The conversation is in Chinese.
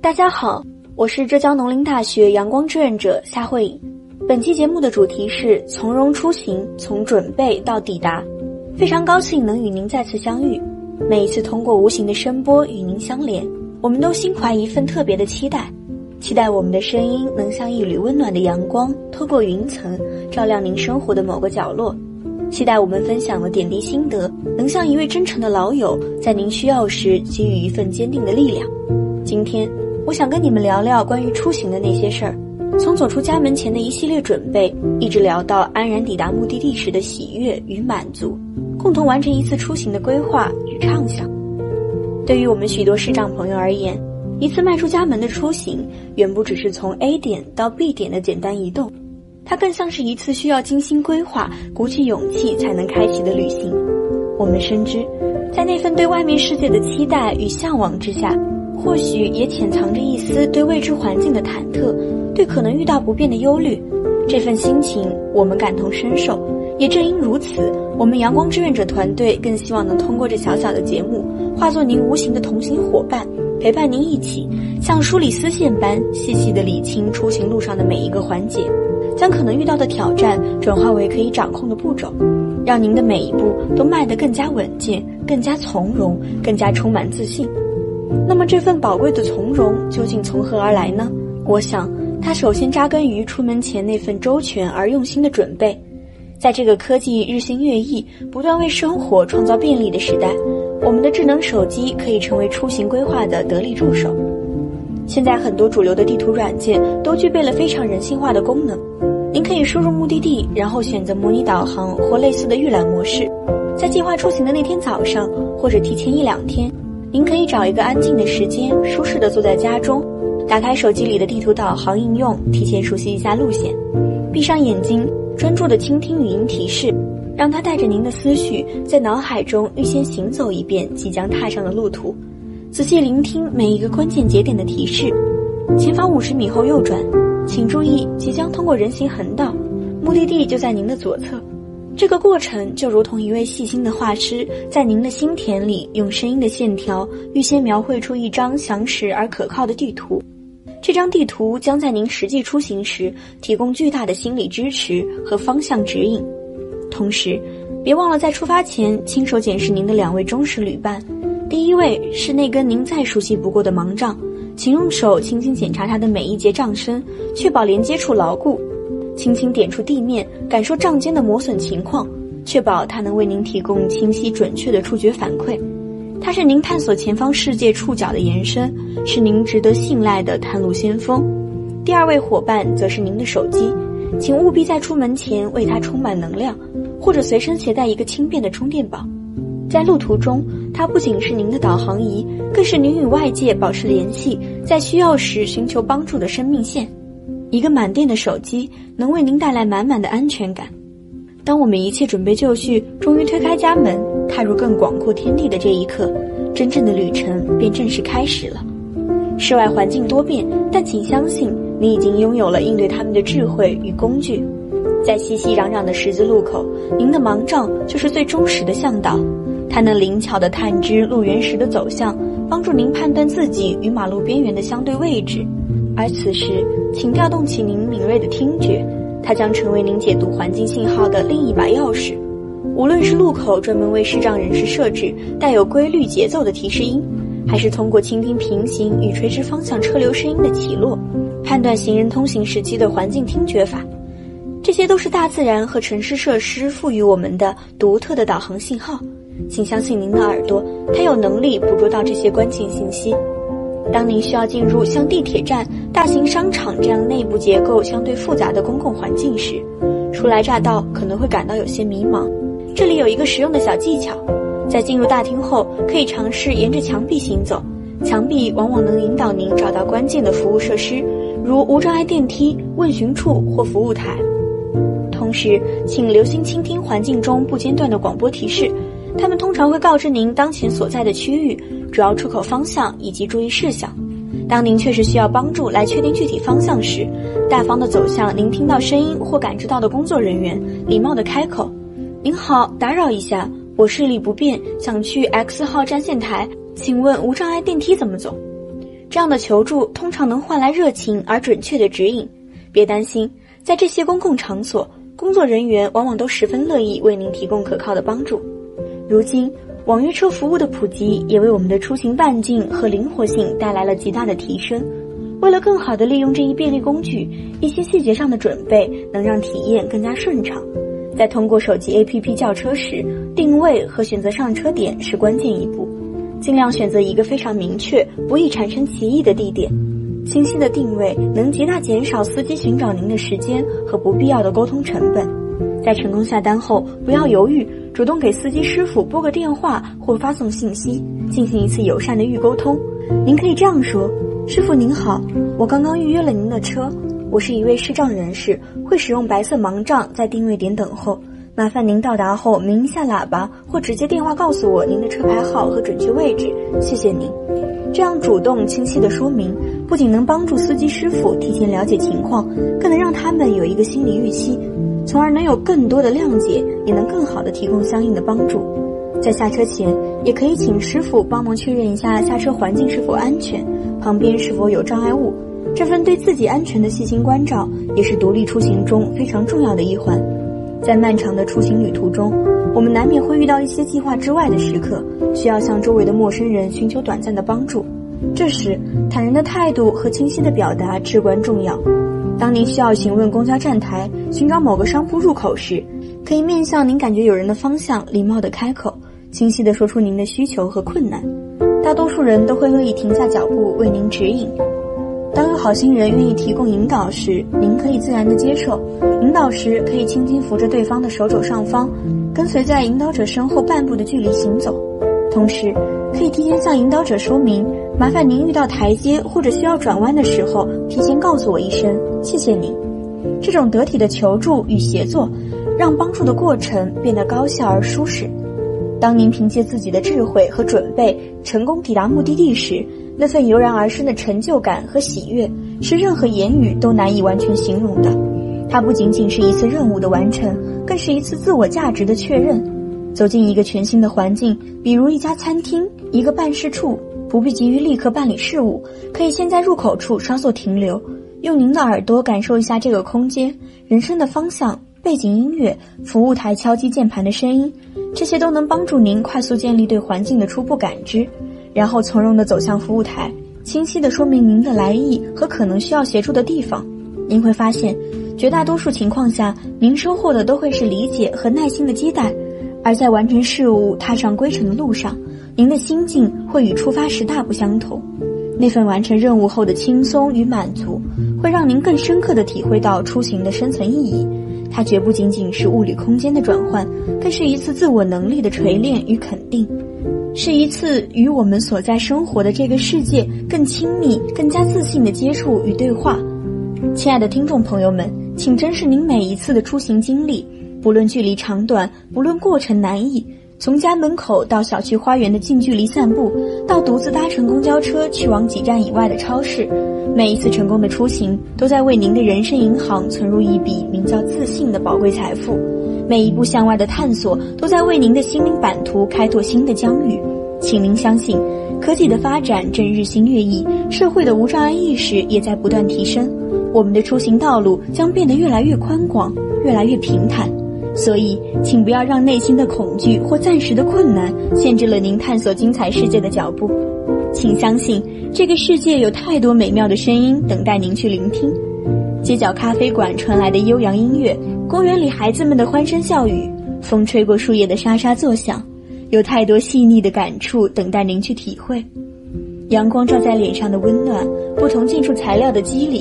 大家好，我是浙江农林大学阳光志愿者夏慧颖。本期节目的主题是从容出行，从准备到抵达。非常高兴能与您再次相遇，每一次通过无形的声波与您相连，我们都心怀一份特别的期待，期待我们的声音能像一缕温暖的阳光，透过云层照亮您生活的某个角落，期待我们分享的点滴心得能像一位真诚的老友，在您需要时给予一份坚定的力量。今天我想跟你们聊聊关于出行的那些事儿，从走出家门前的一系列准备，一直聊到安然抵达目的地时的喜悦与满足，共同完成一次出行的规划与畅想。对于我们许多视障朋友而言，一次迈出家门的出行远不只是从 A 点到 B 点的简单移动，它更像是一次需要精心规划、鼓起勇气才能开启的旅行。我们深知，在那份对外面世界的期待与向往之下，或许也潜藏着一丝对未知环境的忐忑，对可能遇到不便的忧虑。这份心情我们感同身受，也正因如此，我们阳光志愿者团队更希望能通过这小小的节目，化作您无形的同行伙伴，陪伴您一起像梳理丝线般细细地理清出行路上的每一个环节，将可能遇到的挑战转化为可以掌控的步骤，让您的每一步都迈得更加稳健，更加从容，更加充满自信。那么这份宝贵的从容究竟从何而来呢？我想它首先扎根于出门前那份周全而用心的准备。在这个科技日新月异，不断为生活创造便利的时代，我们的智能手机可以成为出行规划的得力助手。现在很多主流的地图软件都具备了非常人性化的功能，您可以输入目的地，然后选择模拟导航或类似的预览模式。在计划出行的那天早上，或者提前1-2天，您可以找一个安静的时间，舒适地坐在家中，打开手机里的地图导航应用，提前熟悉一下路线，闭上眼睛，专注地倾听语音提示，让它带着您的思绪在脑海中预先行走一遍即将踏上的路途，仔细聆听每一个关键节点的提示。前方50米后右转，请注意即将通过人行横道，目的地就在您的左侧。这个过程就如同一位细心的画师在您的心田里用声音的线条预先描绘出一张详实而可靠的地图。这张地图将在您实际出行时提供巨大的心理支持和方向指引。同时，别忘了在出发前亲手检视您的2位忠实旅伴。第一位是那根您再熟悉不过的盲杖，请用手轻轻检查它的每一节杖身，确保连接处牢固。轻轻点触地面，感受杖尖的磨损情况，确保它能为您提供清晰准确的触觉反馈。它是您探索前方世界触角的延伸，是您值得信赖的探路先锋。第2位伙伴则是您的手机，请务必在出门前为它充满能量，或者随身携带一个轻便的充电宝。在路途中，它不仅是您的导航仪，更是您与外界保持联系，在需要时寻求帮助的生命线。一个满电的手机能为您带来满满的安全感。当我们一切准备就绪，终于推开家门，踏入更广阔天地的这一刻，真正的旅程便正式开始了。室外环境多变，但请相信，你已经拥有了应对他们的智慧与工具。在熙熙攘攘的十字路口，您的盲杖就是最忠实的向导，它能灵巧地探知路缘时的走向，帮助您判断自己与马路边缘的相对位置。而此时，请调动起您敏锐的听觉，它将成为您解读环境信号的另一把钥匙。无论是路口专门为视障人士设置带有规律节奏的提示音，还是通过倾听平行与垂直方向车流声音的起落，判断行人通行时机的环境听觉法，这些都是大自然和城市设施赋予我们的独特的导航信号。请相信您的耳朵，它有能力捕捉到这些关键信息。当您需要进入像地铁站、大型商场这样内部结构相对复杂的公共环境时，初来乍到可能会感到有些迷茫。这里有一个实用的小技巧，在进入大厅后，可以尝试沿着墙壁行走，墙壁往往能引导您找到关键的服务设施，如无障碍电梯、问询处或服务台。同时，请留心倾听环境中不间断的广播提示，它们通常会告知您当前所在的区域、主要出口方向以及注意事项。当您确实需要帮助来确定具体方向时，大方地走向您听到声音或感知到的工作人员，礼貌地开口：您好，打扰一下，我视力不便，想去 X 号占线台，请问无障碍电梯怎么走？ 这样的求助通常能换来热情而准确的指引。别担心，在这些公共场所，工作人员往往都十分乐意为您提供可靠的帮助。如今，网约车服务的普及也为我们的出行半径和灵活性带来了极大的提升。为了更好地利用这一便利工具，一些细节上的准备能让体验更加顺畅。在通过手机 APP 叫车时，定位和选择上车点是关键一步，尽量选择一个非常明确、不易产生歧义的地点。清晰的定位能极大减少司机寻找您的时间和不必要的沟通成本。在成功下单后，不要犹豫，主动给司机师傅拨个电话或发送信息，进行一次友善的预沟通。您可以这样说：师傅您好，我刚刚预约了您的车，我是一位视障人士，会使用白色盲杖在定位点等候，麻烦您到达后鸣一下喇叭，或直接电话告诉我您的车牌号和准确位置，谢谢您。这样主动清晰的说明，不仅能帮助司机师傅提前了解情况，更能让他们有一个心理预期，从而能有更多的谅解，也能更好的提供相应的帮助。在下车前，也可以请师傅帮忙确认一下下车环境是否安全，旁边是否有障碍物。这份对自己安全的细心关照，也是独立出行中非常重要的一环。在漫长的出行旅途中，我们难免会遇到一些计划之外的时刻，需要向周围的陌生人寻求短暂的帮助。这时，坦然的态度和清晰的表达至关重要。当您需要询问公交站台、寻找某个商铺入口时，可以面向您感觉有人的方向，礼貌地开口，清晰地说出您的需求和困难。大多数人都会乐意停下脚步为您指引。当有好心人愿意提供引导时，您可以自然地接受。引导时可以轻轻扶着对方的手肘上方，跟随在引导者身后半步的距离行走。同时，可以提前向引导者说明，麻烦您遇到台阶或者需要转弯的时候，提前告诉我一声，谢谢您。这种得体的求助与协作，让帮助的过程变得高效而舒适。当您凭借自己的智慧和准备成功抵达目的地时，那份油然而生的成就感和喜悦，是任何言语都难以完全形容的。它不仅仅是一次任务的完成，更是一次自我价值的确认。走进一个全新的环境，比如一家餐厅、一个办事处，不必急于立刻办理事务，可以先在入口处稍作停留，用您的耳朵感受一下这个空间、人生的方向、背景音乐、服务台敲击键盘的声音，这些都能帮助您快速建立对环境的初步感知，然后从容地走向服务台，清晰地说明您的来意和可能需要协助的地方。您会发现，绝大多数情况下，您收获的都会是理解和耐心的接待，而在完成事务、踏上归程的路上，您的心境会与出发时大不相同。那份完成任务后的轻松与满足，会让您更深刻地体会到出行的深层意义。它绝不仅仅是物理空间的转换，更是一次自我能力的锤炼与肯定，是一次与我们所在生活的这个世界更亲密、更加自信的接触与对话。亲爱的听众朋友们，请珍视您每一次的出行经历，不论距离长短，不论过程难易，从家门口到小区花园的近距离散步，到独自搭乘公交车去往几站以外的超市，每一次成功的出行都在为您的人生银行存入一笔名叫自信的宝贵财富。每一步向外的探索都在为您的心灵版图开拓新的疆域。请您相信，科技的发展正日新月异，社会的无障碍意识也在不断提升，我们的出行道路将变得越来越宽广，越来越平坦。所以，请不要让内心的恐惧或暂时的困难限制了您探索精彩世界的脚步。请相信，这个世界有太多美妙的声音等待您去聆听。街角咖啡馆传来的悠扬音乐，公园里孩子们的欢声笑语，风吹过树叶的沙沙作响，有太多细腻的感触等待您去体会。阳光照在脸上的温暖，不同建筑材料的肌理，